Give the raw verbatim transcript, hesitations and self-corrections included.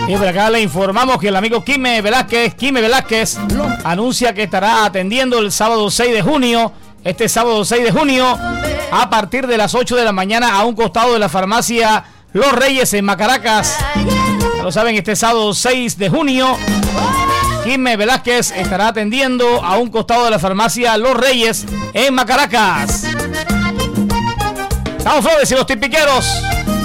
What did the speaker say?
Y por acá le informamos que el amigo Quime Velázquez, Quime Velázquez, anuncia que estará atendiendo el sábado seis de junio, este sábado seis de junio, a partir de las ocho de la mañana a un costado de la farmacia Los Reyes en Macaracas. Ya lo saben, este sábado seis de junio, Quime Velázquez estará atendiendo a un costado de la farmacia Los Reyes en Macaracas. Estamos Flores y los tipiqueros.